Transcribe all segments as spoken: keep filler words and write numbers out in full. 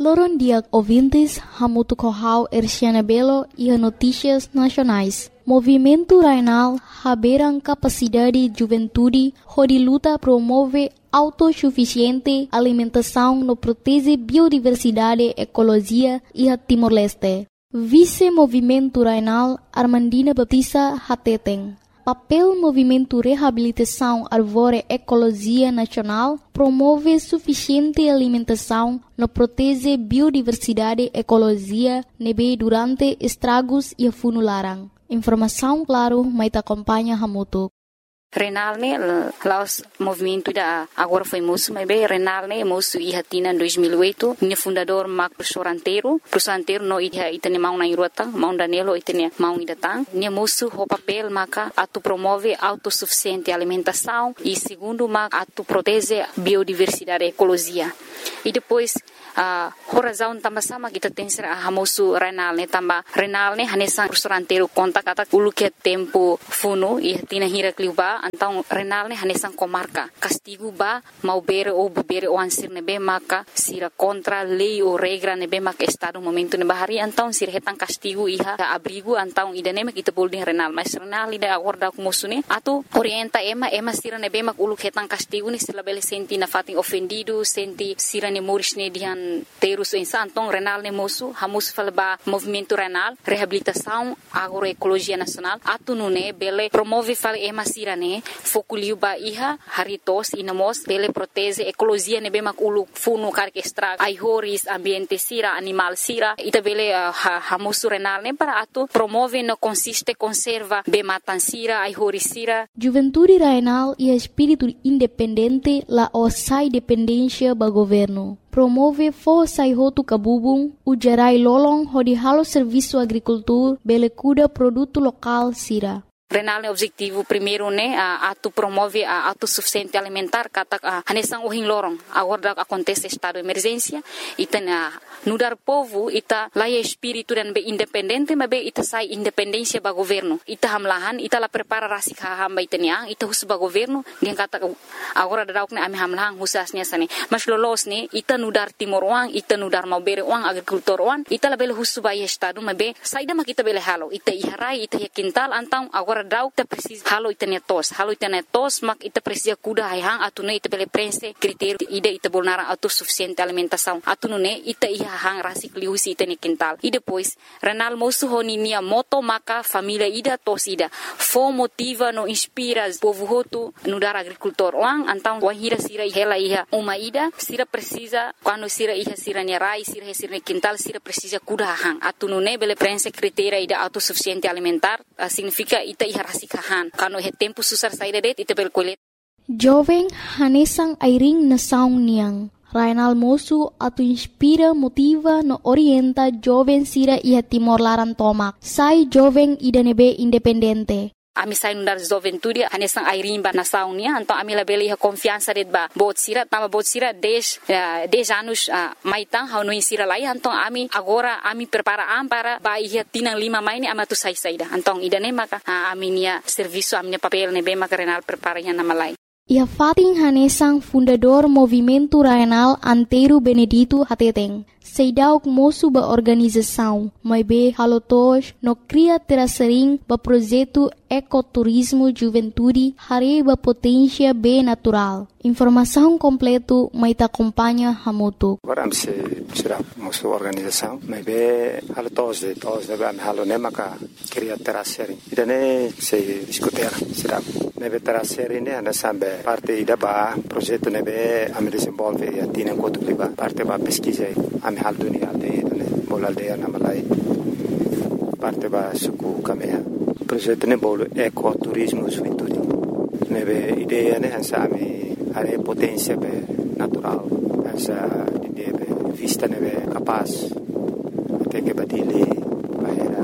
Loron dia ouvintes, hamutu kohau Erciana Belo e a notícias nacionais. Movimento Rainal haberam capacidade juventude, onde luta promove autossuficiente alimentação no protege biodiversidade, ecologia e a Timor-Leste. Vice-Movimento Rainal Armandina Batista Hateteng. Papel Movimento Reabilitação Arvore Ecologia Nacional promove suficiente alimentação no protege biodiversidade ecologia nebe durante estragos e funularang. Informação claro, mas acompanha Hamutu. Renal ne laos movimento da agora foi moço, mas bem Renal ne moço e hatina em dois mil e oito, ne fundador Mac professor Anteiro, professor Anteiro no ida itane mau na irota, mau Danilo itane mau idatang, ne moço o papel maca atu promove autossuficiente alimentação e segundo mac atu protege biodiversidade ecologia. E depois a uh, razão também sama kita tem ser a moço Renal ne também Renal ne hanesan professor Anteiro conta kata ulu que tempo funo e hatina hira kliuba. Então, Renal ne hanesan comarca. Castigo ba mau bere ou bebere ou ansir nebe maka sira contra lei ou regra nebe maka estado momento nebe hari. Então, sira hetan castigo iha abrigo. Então, idane kita boleh Renal. Mas Renal ida acorda com moço ne. Atu orienta ema ema sira nebe maka ulu hetan castigo ne sila bele senti na fating ofendido senti sira ne moris ne dihan terus insa. Então, Renal ne moço hamus falba movimento Renal reabilitação agroecologia nacional. Atu nune bele promove fal ema sira ne fokuliu ba iha haritos inamos bele protege ecologia nebe mak ulu funu karke extra aihoris ambiente sira animal sira ita bele uh, ha, hamusu Renal ne para atu promove no consiste conserva be matan sira aihoris sira. Juventude Rainal e espírito independente la osai dependência ba governo. Promove força e roto cabubung, o gerai lolong hodi halo serviço agricultura bele cuida produto local sira. Renal ne objetivo primeiro ne a atu promove a autossuficiente alimentar kata a hanesang uhing lorong agora acontece estado de emergência ita na nudar povo ita laia espírito dan be independente mas be ita sai independência ba governo ita hamlahan ita la prepara rasik hamba ita nia ita hus ba governo dia kata agora dauk ne ami hamlahan husasnya sane mas lolos ne ita nudar timor uang ita nudar mau bere uang agrikultor uang ita la bele hus ba estado mas be saida ma kita bele halo ita iharai ita ya kintal antang agora dau ita precisa halo ita ne tos halo ita ne tos mak ita precisa kuda hang atune ita bele prense critério ida ita bolnara autossuficiente alimentação atune ita iha hang rasik liusi ita ne quintal e depois Renal moço honinia moto maka família ida tos ida fo motiva no inspira povo hotu no dar agricultor lang antang wahira sira hela iha uma ida sira precisa quando sira iha sira ne rai sira sira ne quintal sira precisa kuda hang atune bele prense critério ida autossuficiente alimentar uh, significa ita iha rasikahan kano he tempo susar saída det ita bel kolet jovem hanesang airing na saung niang Rainal moço atu inspira motiva no orienta jovem sira iha Timor Laran tomak sai jovem ida nebe independente. Ami sai nundar juventude hanesang airing ba nasaung nia então ami la bele iha confiança det ba bot sira tama bot sira dez dez anos uh, maitang hau no insira lai então ami agora ami prepara am para ba iha tinang lima mai ni ama tu sai saida então ida ne maka uh, ami nia serviço ami papel ne be maka Renal prepara nya nama lai. Ia fating hanesang fundador Movimento Rainal Anteiro Benedito Hateteng. Seidauk moço ba organização, mas be halotos no cria terasering ba projeto ecoturismo juventude hare ba potência be natural. Informação completo mai ta acompanha Hamutu. Agora se será moço organização, mas be halotos de tos de ba halo ne maka cria terasering. Idane se discutir será nebe terasering ne ana sambe parte ida ba projeto nebe am desenvolve e atina enquanto liba parte ba pesquisa am hal dunia aldeia ne bol aldeia na malai parte ba suku kamea projeto ne bol ecoturismo juventude nebe ideia ne ansa ami are potência be natural ansa ideia be vista nebe capaz até que batile bahera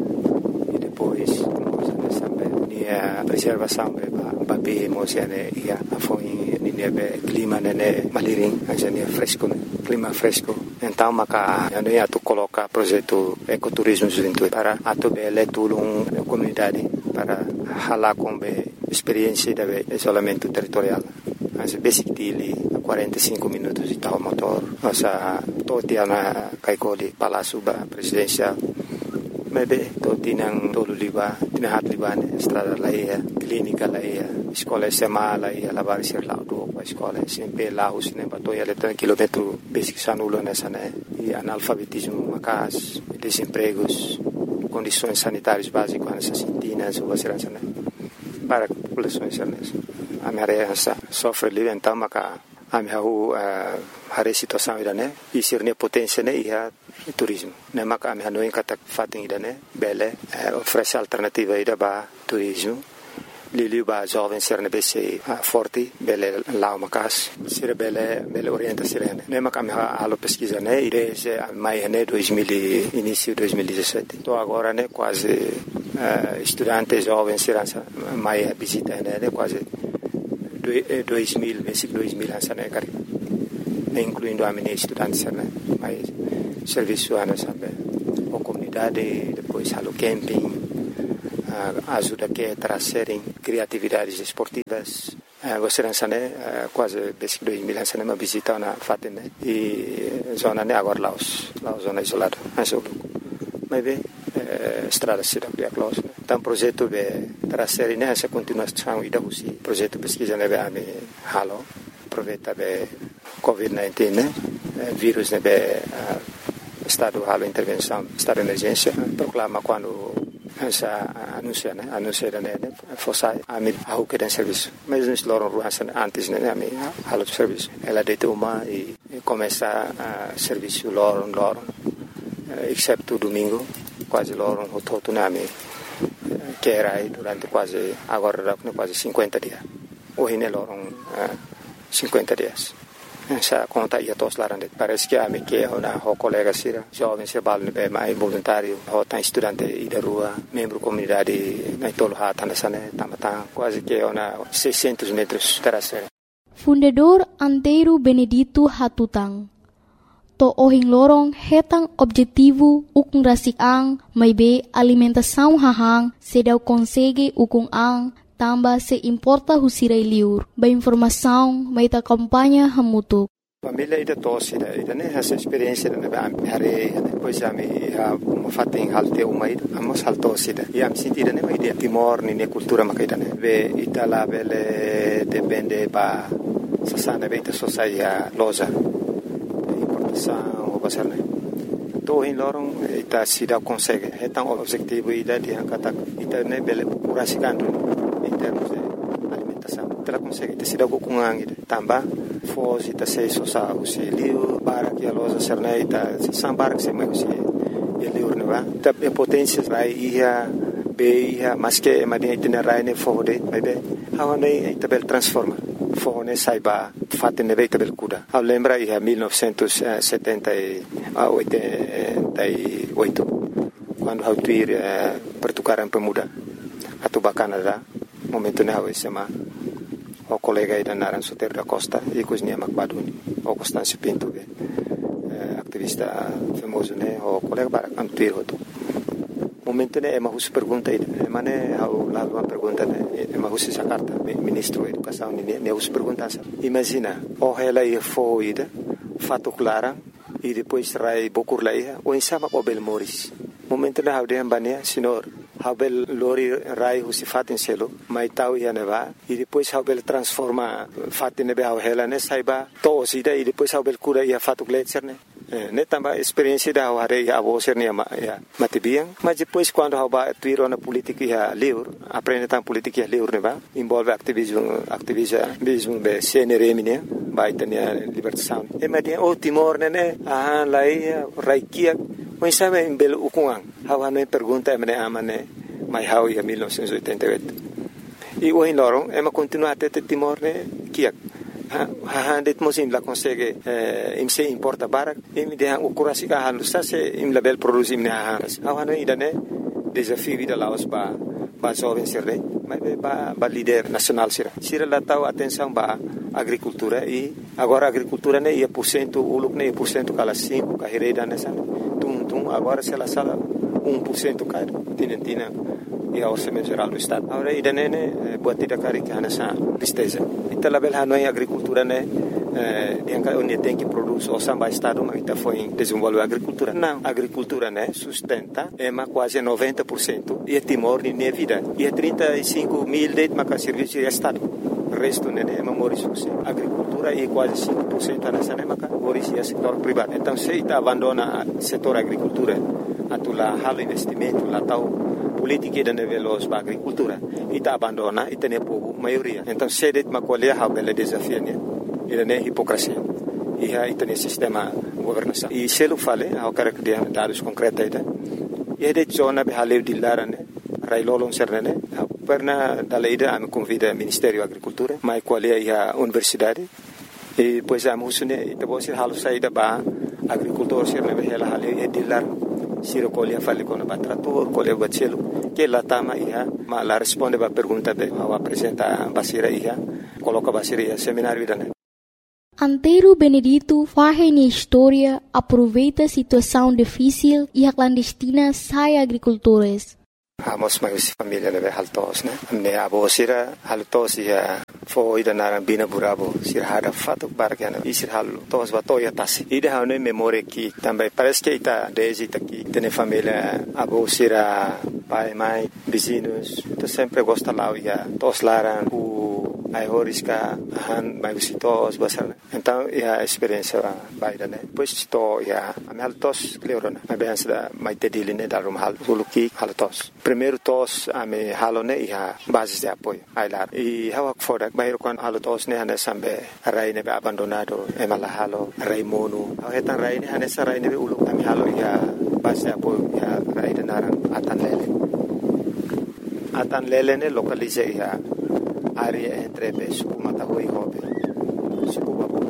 e depois nós ansa be a preservação be ba be mosiane ia afoi ni nebe clima ne maliring ansa ne fresco clima fresco. Então, maka ano ia tu coloca projeto ecoturismo juventude para atu bele tulung comunidade para hala com be experiência de isolamento territorial. Mas basic dili quarenta e cinco minutos de tal motor, nossa totia na kaikoli Palácio Presidencial. Maybe to tinang tolo liba, tinahat liba ne estrada laia, clínica laia, escola S M A laia, lavar ser lá do a escola S M P lá os ne batoia letra quilômetro basic sanulo nessa né e analfabetismo macas, desempregos, condições sanitárias básicas nessa sintinas ou segurança né para populações certas. A minha área sofre livre então maca a minha rua a situação ida né e ser ne potência né ia turismo. Ne maka ami hanoin kata fating ida ne bele oferece alternativa ida ba turismo. Lili ba jovem ser ne bese forte bele lá macas ser bele bele orienta serene. Ne maka ami halo pesquisa ne ide se mai ne dois mil início dois mil e dezessete. Tô agora ne quase uh, estudante jovem serança mai visita ne ne quase dois mil basic dois mil ansa ne cari. Incluindo a minha estudante né mais serviço ana sabe a comunidade depois halo camping uh, ajuda que trazerem criatividades esportivas uh, você não sabe uh, quase basic dois mil ansa uma visita na fatem né e zona né agora lá os lá zona isolada mas eu mas bem uh, estrada cidade de close então projeto de trazer né essa continuação e da usi projeto pesquisa né be halo aproveita be covid dezenove né vírus né be uh, estado halo intervenção estado de emergência proclama quando essa anuncia né anuncia né força a mim a que tem serviço mas nós loram ruas antes né a mim halo de serviço ela deita uma e, e começa a serviço loram loram exceto domingo quase loram o todo né a mim que era aí durante quase agora quase cinquenta dias hoje né loram cinquenta dias. Essa conta ia todos lá dentro. Parece que a minha que é o colega Sira, jovem se bala no mais voluntário, o tá estudante e da rua, membro comunidade na tolo hata nessa né, tamata quase que é na seiscentos metros terasera. Fundador Antero Benedito Hatutang. To ohing lorong hetang objetivo ukung rasik ang may be alimentação hahang sedau consegue ukung ang tamba se importa husirai liur. Ba informação, mai ta campanha hamutuk. Família ida tosse ida ida né essa experiência da minha hare depois a me a uma fatem halte uma ida amos haltosse ida e am sentida né ida timor ni cultura makaida né ve itala vele depende ba sasana beita sociedade loja importação ou basar né to in lorong ita sida consegue hetang objetivo ida di angkata ita né bele curasikan em termos de alimentação. Ela consegue ter sido com angin também fosse ta sei só o liu para que a loja serneita sambar que se mais se liu não vai ta potência vai ia be ia mas que madia tem rai ne fode mas be how ne tabel transforma fone saiba fatte ne veita bel kuda a lembra ia mil novecentos e setenta e oito quando hau tuir per tocar um pemuda a tuba Canadá momento ne hau sema o colega ida naran Soter da Costa e cozinha Macbaduni o Constâncio Pinto be activista famoso ne o colega para antuir hoto momento ne é uma pergunta ida mane hau lá uma pergunta ne é uma essa carta ministro da educação ne ne us pergunta imagina o ela ia foi ida fato clara e depois rai bokur lá ia o insama o bel moris momento ne hau de ambania senhor Habel lori rai husi fatin selo mai tau ia neva e depois habel transforma fatin nebe hela ne saiba to sida e depois habel cura ia fatu gletser ne ne tamba experiência da hare ia abo ser ne ya matibiang mas depois quando haba tuiro na política ia liur aprende tam política ia liur neva envolve ativismo ativismo be cnrm ne vai tenia libertação e media o timor ne ne ah lai raikia mas sabe em belo ukuang hawa no pergunta emne amane mai hau ia mil novecentos e oitenta e oito e o in lorong ema continua até timor ne kiak ha ha det mosim la consegue eh, im se importa barak im de o curasi ka han sa se im label produzi im ne ha hawa no idane desafio vida laos ba ba jovem serre mas ba ba líder nacional sira sira la tau atenção ba agricultura e agora agricultura ne ia por cento uluk ne por cento kala cinco ka hereda nessa tum tum agora se la sala um por cento caro tinentina e a orçamento geral do estado agora ida ne buat tidak kari que nessa tristeza ita label hanoi agricultura ne dia onde tem que produzir o samba estado mas está foi desenvolver a agricultura não a agricultura né sustenta é mais quase noventa por cento e é Timor de minha vida e é trinta e cinco mil de mas serviço de estado o resto né é memória a agricultura e quase cinco por cento nessa né mas origem setor privado então se está abandona o setor agricultura atula halo investimento lá tal política da nível da agricultura e está abandona e tem povo maioria então se det mas qual é a bela desafio né ele é hipocrisia e aí tem sistema governação e se ele fala ao cara que tem dados concretos aí e de zona be haleu de lara né railolon serne perna da leida a me convida Ministério da Agricultura mas qual é a universidade e pois a musune e depois halu saída ba agricultor serne be ela haleu e de lar siro colhe fale com o trator colhe o bacelo que lá tama ia mas la responde ba pergunta be ao apresenta basira ia coloca basira ia seminário da Antero Benedito faz na história, aproveita a situação difícil e a clandestina sai agricultores. Amos mais família leve haltos, né? Ne abo sira haltos ia foi da narambina burabo sira hada fato bargana e sira haltos batoya tasi. Ida hane memória que também parece que está desde aqui tem família abo sira pai mãe vizinhos, tu sempre gosta lá ia tos laran o ai horiska han mai visitos basar então a experiência baida né depois to ya am haltos cleorona a bem da mai tedili né da rumhal suluki haltos primeiro tos ame halone ia base de apoio ai lá e hawa foda bairo kon haltos né hane sambe rai ne abandonado e mala halo rai mono hetan rai ne hane sa rai ne ulu ame halo ia base de apoio ia rai de naran atan lele atan lele ne localize ia área entre suku matahui hobe suku babu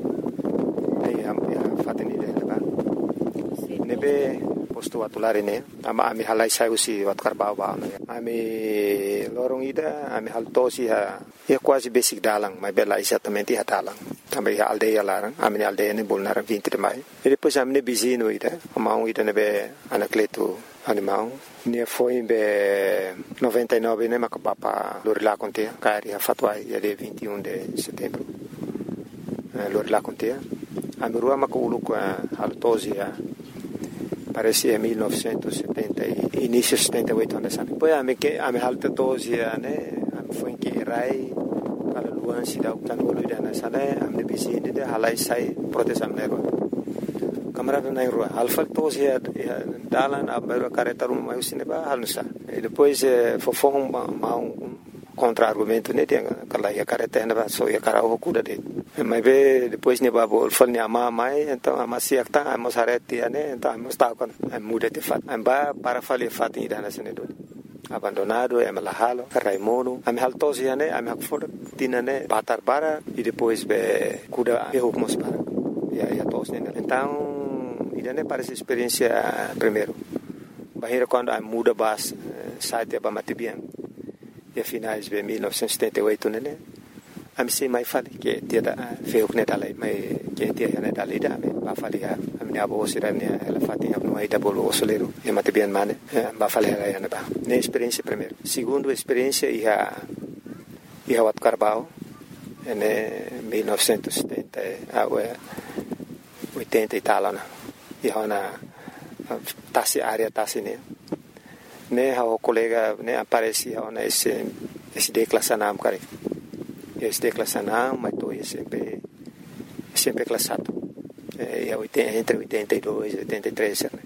ai am ya fateni de leba nebe posto atulare ne ama ami halai sai usi wat karbau ba ne ami lorong ida ami haltosi ha ya quase basic dalang mai bela exatamente ha dalang também a aldeia larang ami aldeia ne bolnara vinte de mai e depois ami ne bizino ida ama ida nebe anacleto animal ne foi em noventa e nove né mas papa Lorila contea cari a fatwa ia de vinte e um de setembro Lorila contea a mirua maculu com a altosia parece em mil novecentos e setenta início setenta e oito anos depois a me que a me altosia né foi em que rai para luan cidade tan oluida na sala a me bizinde de halai sai proteção nego camarada na rua alfa tos ia dalan a beira careta uma mais cineba halusa e depois fofon um contra-argumento né tem aquela ia careta ainda só ia cara o cuda de mas ve depois ne babo fal ne ama mai então ama siak ta ama sarete né então ama está com muda de fat amba para falir fat ida na senedo abandonado é malahalo raimono am haltos ia né am hakfor tinane batar bara e depois be cuda erro mos para ia ia tos né então ida ne parece experiência primeiro bahira quando a muda bas site ba matibian e finais de mil novecentos e setenta e oito né am sei mai fali que tia da feu ne dalai mai que tia ne dalai da ba fali a minha avó sira ne ela fatinha no aí da bolo solero e matibian mane ba fali ela ne ba ne experiência primeiro segundo experiência ia ia wat carbao ne mil novecentos e setenta a oitenta e tal né e hona tasi área tasi né né o colega né aparecia ona esse esse declassanam cara esse declassanam mas tô sempre sempre classado é entre oitenta e dois e oitenta e três né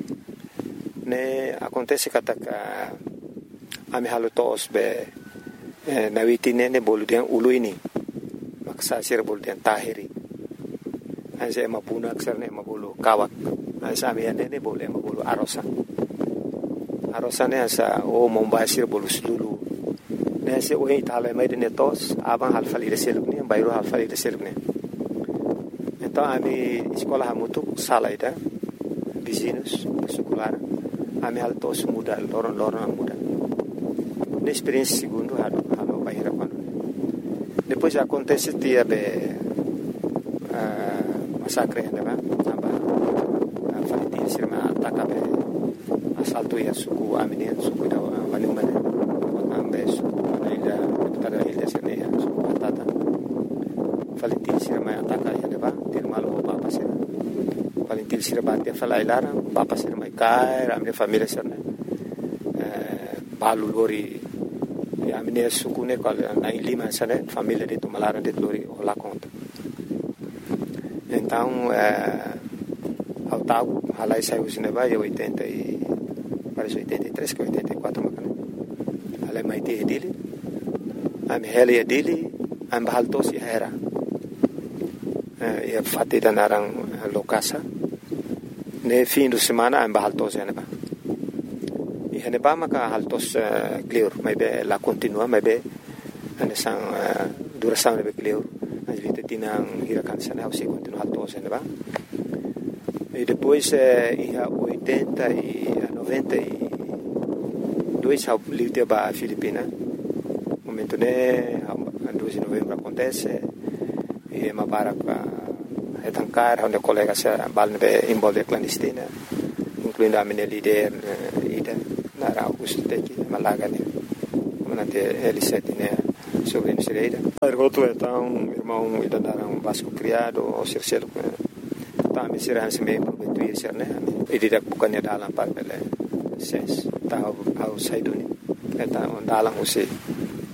né acontece que a a me halotos be na vitine ne boludian uluini maksa sir boludian tahiri asa mapuna aksar ne mabulu kawak asa me ne boleh mabulu arosa arosa ne asa o mombasir bolu sulu ne se o itala mai de netos abang halfali de seluk ne bayro halfali de seluk ne então ami escola hamutu salaida vizinhos secular ami altos muda loron loron muda ne experiência segundo halo halo bayra quando depois acontece dia be massacre né aba falitin sirma atakabe assalto ia suku amini suku da mani mani ambe suku ila tada ila sirne suku atata falitin sirma atak palintil sira bati fala ilara papa sira mai kai ramne família sira né balu lori a minha sucune qual na Lima sana família de Tumalara de lori lá conta então ao tal halai saiu cinema e oitenta e parece oitenta e três que oitenta e quatro macana halai mai te dele am heli dele am baltos e era e fatti da narang lokasa ne fim de semana am baltos e neba e neba maka haltos clear mai be la continua mai be ane sang duração be clear as vite tinang hirakan sana se continua haltos e neba e depois em oitenta e noventa e dois ao livre ba Filipina momento né dois de novembro acontece e uma barca é tancar onde colegas balne be envolve clandestina incluindo a minha líder ida na Augusto Teki Malaga né manante L sete né sobre a Cireira ergoto então irmão ida dar um vasco criado ou circelo tá me será se meio prometuir ser né e didak bukannya dalam part bele ses tahu au saiduni eta dalam usi